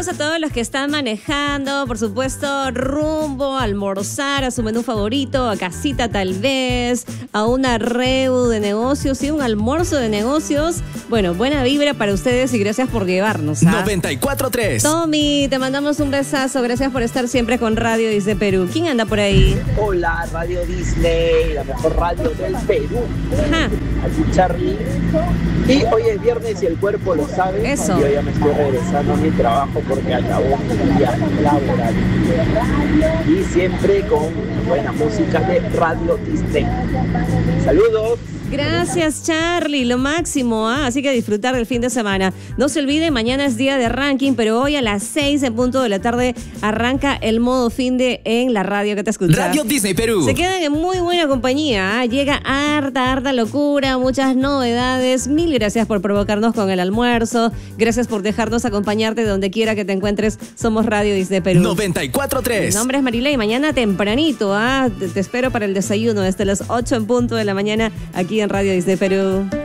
Saludos a todos los que están manejando, por supuesto, rumbo a almorzar, a su menú favorito, a casita tal vez, a una reu de negocios y un almuerzo de negocios. Bueno, buena vibra para ustedes y gracias por llevarnos. 94.3. Tommy, te mandamos un besazo. Gracias por estar siempre con Radio Disney Perú. ¿Quién anda por ahí? Hola, Radio Disney, la mejor radio del Perú. Ajá. Aquí Charlie. Y hoy es viernes y el cuerpo lo sabe. Eso. Yo ya me estoy regresando a mi trabajo porque acabó mi día laboral. Y siempre con buena música de Radio Disney. Saludos. Gracias, Charlie, lo máximo, ¿ah? Así que disfrutar del fin de semana. No se olvide, mañana es día de ranking, pero hoy a las 6 en punto de la tarde arranca el modo fin de en la radio que te escucha. Radio Disney Perú. Se quedan en muy buena compañía, ¿ah? Llega harta locura, muchas novedades. Mil gracias por provocarnos con el almuerzo. Gracias por dejarnos acompañarte donde quiera que te encuentres. Somos Radio Disney Perú. 94.3. Mi nombre es Marilei y mañana tempranito, ¿ah? Te espero para el desayuno desde las 8 en punto de la mañana aquí en Radio Disney Perú.